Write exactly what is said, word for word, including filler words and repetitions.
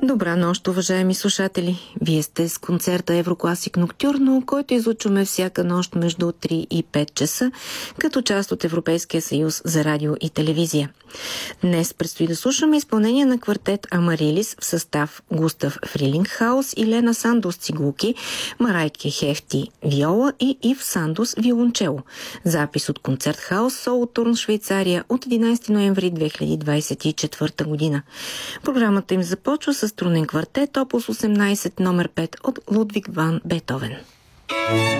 Добра нощ, уважаеми слушатели! Вие сте с концерта Еврокласик Ноктюрно, който излучваме всяка нощ между три и пет часа, като част от Европейския съюз за радио и телевизия. Днес предстои да слушаме изпълнение на квартет Амарилис в състав Густав Фрилингхаус и Лена Сандос цигулки, Марайке Хефти виола и Ив Сандос виолончело. Запис от концерт Хаус Солотурн, Швейцария от единайсети ноември две хиляди двайсет и четвърта година. Програмата им започва с струнен квартет, опус осемнайсет, номер пет от Лудвиг ван Бетовен.